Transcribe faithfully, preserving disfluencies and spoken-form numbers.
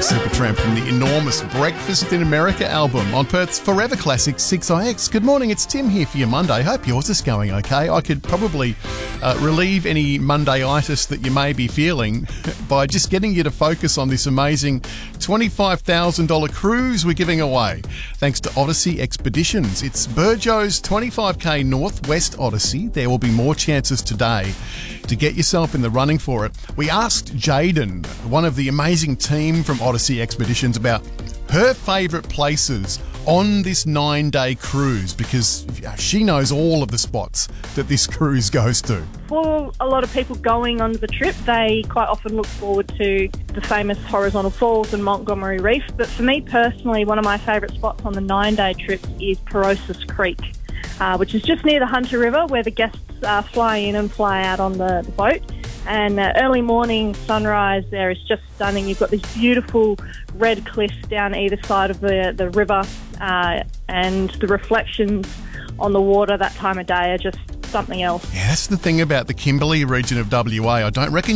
Supertramp from the enormous Breakfast in America album on Perth's Forever Classic six I X. Good morning, it's Tim here for your Monday. Hope yours is going okay. I could probably uh, relieve any Monday-itis that you may be feeling by just getting you to focus on this amazing twenty-five thousand dollars cruise we're giving away. Thanks to Odyssey Expeditions. It's Burjo's twenty-five K Northwest Odyssey. There will be more chances today to get yourself in the running for it. We asked Jaden, one of the amazing team from Odyssey Expeditions, about her favourite places on this nine-day cruise, because she knows all of the spots that this cruise goes to. For a lot of people going on the trip, they quite often look forward to the famous Horizontal Falls and Montgomery Reef. But for me personally, one of my favourite spots on the nine-day trip is Perosis Creek, uh, which is just near the Hunter River, where the guests uh, fly in and fly out on the, the boat. And uh, early morning sunrise there is just stunning. You've got these beautiful red cliffs down either side of the, the river, uh, and the reflections on the water that time of day are just something else. Yeah, that's the thing about the Kimberley region of W A. I don't reckon